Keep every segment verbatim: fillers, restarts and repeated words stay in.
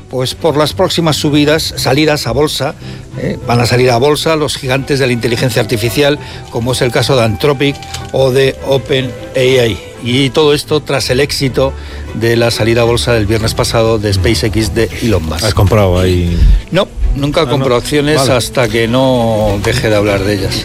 Pues por las próximas subidas, salidas a bolsa, ¿eh? Van a salir a bolsa los gigantes de la inteligencia artificial, como es el caso de Anthropic o de OpenAI. Y todo esto tras el éxito de la salida a bolsa del viernes pasado de SpaceX de Elon Musk. ¿Has comprado ahí? No, nunca ah, compro no. acciones Vale. hasta que no deje de hablar de ellas.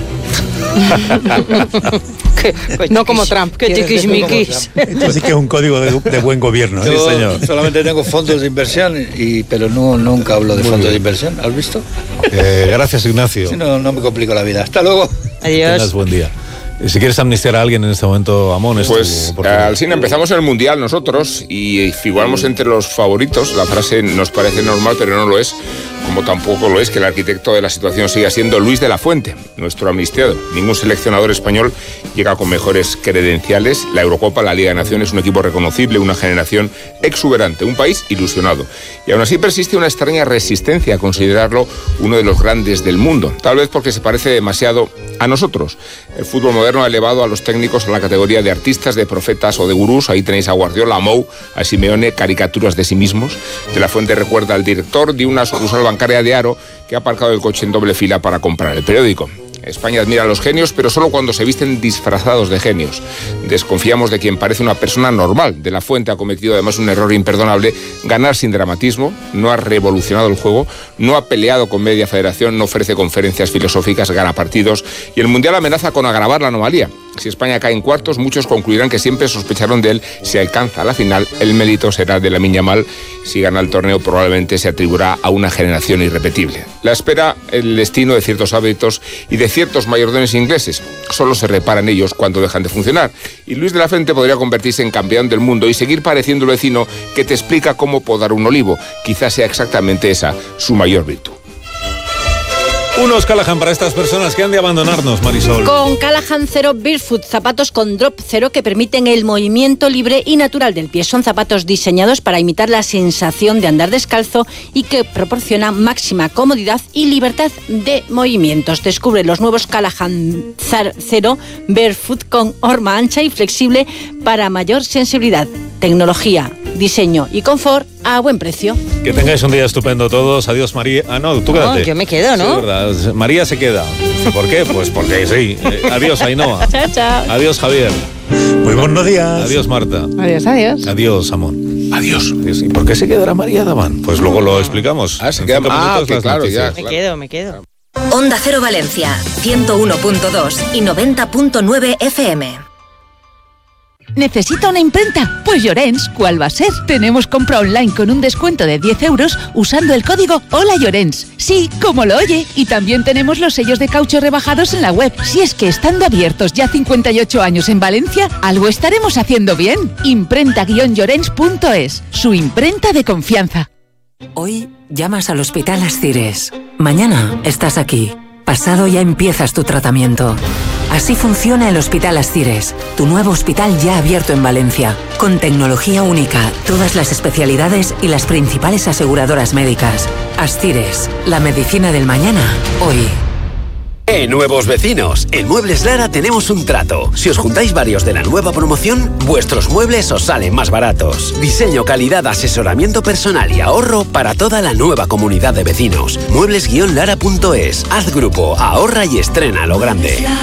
No como Trump, que tiquismiquis. Esto sí que es un código de, de buen gobierno. Yo Sí, señor. solamente tengo fondos de inversión, y, pero no, nunca hablo de Muy fondos bien. de inversión. ¿Has visto? Eh, gracias, Ignacio. Si no, no me complico la vida. Hasta luego. Tengas Adiós. buen día. Si quieres amnistiar a alguien en este momento, Amón, es Pues tu oportunidad. al cine empezamos en el Mundial nosotros y figuramos entre los favoritos. La frase nos parece normal, pero no lo es, como tampoco lo es que el arquitecto de la situación siga siendo Luis de la Fuente, nuestro amnistiado. Ningún seleccionador español llega con mejores credenciales. La Eurocopa, la Liga de Naciones, un equipo reconocible, una generación exuberante, un país ilusionado. Y aún así persiste una extraña resistencia a considerarlo uno de los grandes del mundo, tal vez porque se parece demasiado a nosotros. El fútbol moderno ha elevado a los técnicos a la categoría de artistas, de profetas o de gurús. Ahí tenéis a Guardiola, a Mou, a Simeone, caricaturas de sí mismos. De la Fuente recuerda al director de una sucursal bancaria de Aro que ha aparcado el coche en doble fila para comprar el periódico. España admira a los genios, pero solo cuando se visten disfrazados de genios. Desconfiamos de quien parece una persona normal. De la Fuente ha cometido además un error imperdonable: ganar sin dramatismo. No ha revolucionado el juego, no ha peleado con media federación, no ofrece conferencias filosóficas, gana partidos, y el Mundial amenaza con agravar la anomalía. Si España cae en cuartos, muchos concluirán que siempre sospecharon de él. Si alcanza la final, el mérito será de Lamine Yamal. Si gana el torneo, probablemente se atribuirá a una generación irrepetible. La espera el destino de ciertos hábitos y de ciertos mayordomes ingleses. Solo se reparan ellos cuando dejan de funcionar. Y Luis de la Fuente podría convertirse en campeón del mundo y seguir pareciendo el vecino que te explica cómo podar un olivo. Quizás sea exactamente esa su mayor virtud. Unos Callahan para estas personas que han de abandonarnos, Marisol. Con Callahan Zero Barefoot, zapatos con drop cero que permiten el movimiento libre y natural del pie. Son zapatos diseñados para imitar la sensación de andar descalzo y que proporcionan máxima comodidad y libertad de movimientos. Descubre los nuevos Callahan Zero Barefoot con horma ancha y flexible para mayor sensibilidad, tecnología, diseño y confort a buen precio. Que tengáis un día estupendo todos. Adiós, María. Ah, no, tú quédate. No, yo me quedo, ¿no? Sí, verdad. María se queda. ¿Por qué? Pues porque sí. Eh, adiós, Ainhoa. Chao, chao. Adiós, Javier. Muy buenos días. Adiós, Marta. Adiós, adiós. Adiós, Amón. Adiós. ¿Y por qué se quedará María Daván? Pues luego lo explicamos. Ah, se En queda- cinco ah, minutos que las claro, noticias. ya. Me quedo, me quedo. Onda Cero Valencia, ciento uno punto dos y noventa punto nueve F M. ¿Necesita una imprenta? Pues Llorens, ¿cuál va a ser? Tenemos compra online con un descuento de diez euros usando el código Hola Llorens. Sí, como lo oye. Y también tenemos los sellos de caucho rebajados en la web. Si es que estando abiertos ya cincuenta y ocho años en Valencia, algo estaremos haciendo bien. imprenta guion llorens punto es, su imprenta de confianza. Hoy llamas al Hospital Ascires. Mañana estás aquí. Pasado ya empiezas tu tratamiento. Así funciona el Hospital Ascires, tu nuevo hospital ya abierto en Valencia, con tecnología única, todas las especialidades y las principales aseguradoras médicas. Ascires, la medicina del mañana, hoy. ¡Eh, nuevos vecinos! En Muebles Lara tenemos un trato. Si os juntáis varios de la nueva promoción, vuestros muebles os salen más baratos. Diseño, calidad, asesoramiento personal y ahorro para toda la nueva comunidad de vecinos. muebles guion lara punto es. Haz grupo, ahorra y estrena lo grande.